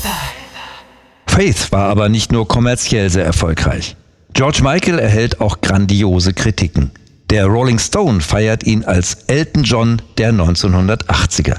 Faith war aber nicht nur kommerziell sehr erfolgreich. George Michael erhält auch grandiose Kritiken. Der Rolling Stone feiert ihn als Elton John der 1980er.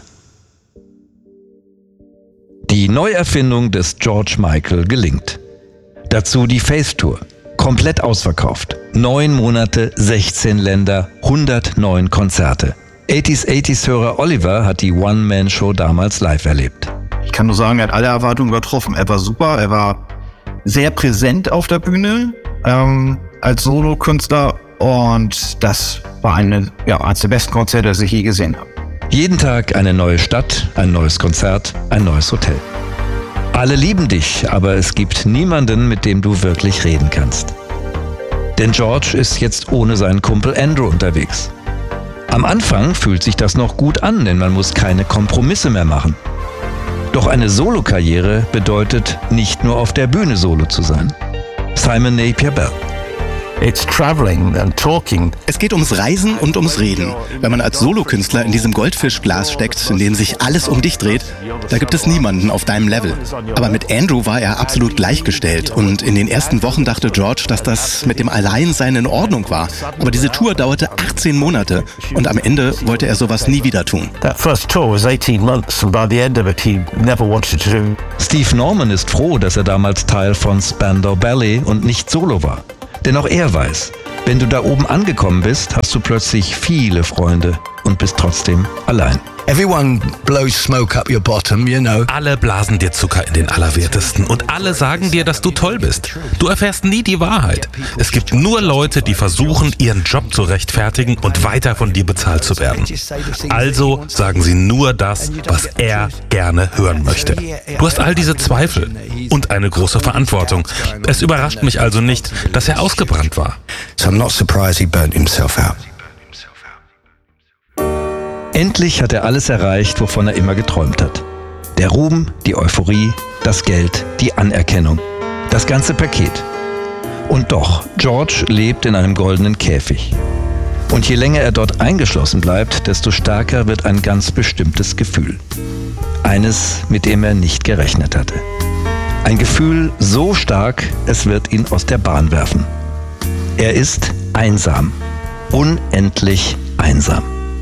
Die Neuerfindung des George Michael gelingt. Dazu die Faith Tour. Komplett ausverkauft. 9 Monate, 16 Länder, 109 Konzerte. 80s-Hörer Oliver hat die One-Man-Show damals live erlebt. Ich kann nur sagen, er hat alle Erwartungen übertroffen. Er war super, er war sehr präsent auf der Bühne als Solokünstler und das war eines der besten Konzerte, das ich je gesehen habe. Jeden Tag eine neue Stadt, ein neues Konzert, ein neues Hotel. Alle lieben dich, aber es gibt niemanden, mit dem du wirklich reden kannst. Denn George ist jetzt ohne seinen Kumpel Andrew unterwegs. Am Anfang fühlt sich das noch gut an, denn man muss keine Kompromisse mehr machen. Doch eine Solokarriere bedeutet, nicht nur auf der Bühne Solo zu sein. Simon Napier Bell. It's traveling and talking. Es geht ums Reisen und ums Reden. Wenn man als Solokünstler in diesem Goldfischglas steckt, in dem sich alles um dich dreht, da gibt es niemanden auf deinem Level. Aber mit Andrew war er absolut gleichgestellt und in den ersten Wochen dachte George, dass das mit dem Alleinsein in Ordnung war. Aber diese Tour dauerte 18 Monate und am Ende wollte er sowas nie wieder tun. That first tour was 18 months and by the end of it he never wanted to do. Steve Norman ist froh, dass er damals Teil von Spandau Ballet und nicht Solo war. Denn auch er weiß, wenn du da oben angekommen bist, hast du plötzlich viele Freunde und bist trotzdem allein. Everyone blows smoke up your bottom, you know. Alle blasen dir Zucker in den Allerwertesten und alle sagen dir, dass du toll bist. Du erfährst nie die Wahrheit. Es gibt nur Leute, die versuchen, ihren Job zu rechtfertigen und weiter von dir bezahlt zu werden. Also sagen sie nur das, was er gerne hören möchte. Du hast all diese Zweifel und eine große Verantwortung. Es überrascht mich also nicht, dass er ausgebrannt war. So I'm not surprised he burnt himself out. Endlich hat er alles erreicht, wovon er immer geträumt hat. Der Ruhm, die Euphorie, das Geld, die Anerkennung. Das ganze Paket. Und doch, George lebt in einem goldenen Käfig. Und je länger er dort eingeschlossen bleibt, desto stärker wird ein ganz bestimmtes Gefühl. Eines, mit dem er nicht gerechnet hatte. Ein Gefühl so stark, es wird ihn aus der Bahn werfen. Er ist einsam. Unendlich einsam.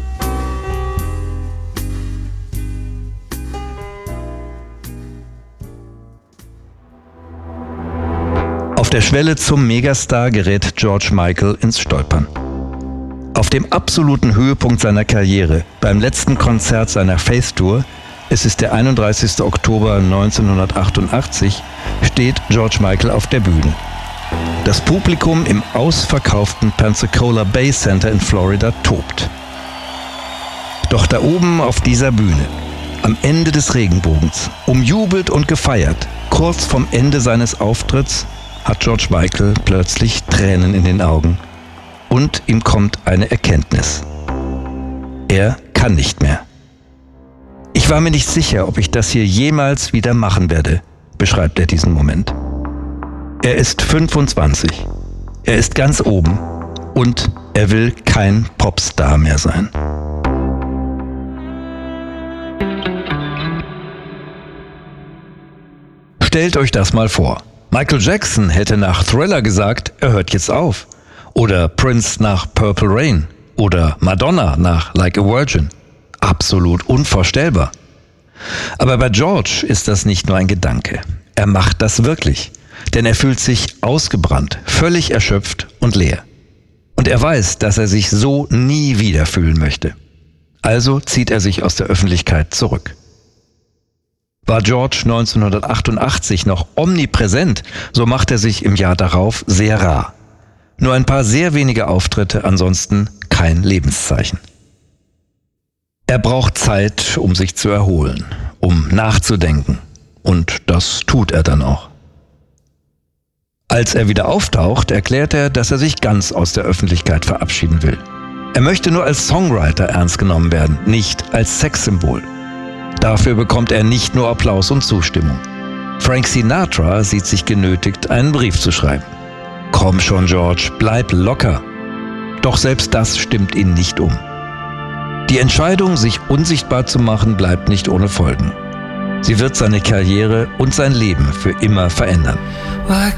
Auf der Schwelle zum Megastar gerät George Michael ins Stolpern. Auf dem absoluten Höhepunkt seiner Karriere, beim letzten Konzert seiner Faith Tour, es ist der 31. Oktober 1988, steht George Michael auf der Bühne. Das Publikum im ausverkauften Pensacola Bay Center in Florida tobt. Doch da oben auf dieser Bühne, am Ende des Regenbogens, umjubelt und gefeiert, kurz vom Ende seines Auftritts, hat George Michael plötzlich Tränen in den Augen. Und ihm kommt eine Erkenntnis. Er kann nicht mehr. Ich war mir nicht sicher, ob ich das hier jemals wieder machen werde, beschreibt er diesen Moment. Er ist 25. Er ist ganz oben. Und er will kein Popstar mehr sein. Stellt euch das mal vor. Michael Jackson hätte nach Thriller gesagt, er hört jetzt auf. Oder Prince nach Purple Rain. Oder Madonna nach Like a Virgin. Absolut unvorstellbar. Aber bei George ist das nicht nur ein Gedanke. Er macht das wirklich. Denn er fühlt sich ausgebrannt, völlig erschöpft und leer. Und er weiß, dass er sich so nie wieder fühlen möchte. Also zieht er sich aus der Öffentlichkeit zurück. War George 1988 noch omnipräsent, so macht er sich im Jahr darauf sehr rar. Nur ein paar sehr wenige Auftritte, ansonsten kein Lebenszeichen. Er braucht Zeit, um sich zu erholen, um nachzudenken. Und das tut er dann auch. Als er wieder auftaucht, erklärt er, dass er sich ganz aus der Öffentlichkeit verabschieden will. Er möchte nur als Songwriter ernst genommen werden, nicht als Sexsymbol. Dafür bekommt er nicht nur Applaus und Zustimmung. Frank Sinatra sieht sich genötigt, einen Brief zu schreiben. Komm schon, George, bleib locker. Doch selbst das stimmt ihn nicht um. Die Entscheidung, sich unsichtbar zu machen, bleibt nicht ohne Folgen. Sie wird seine Karriere und sein Leben für immer verändern.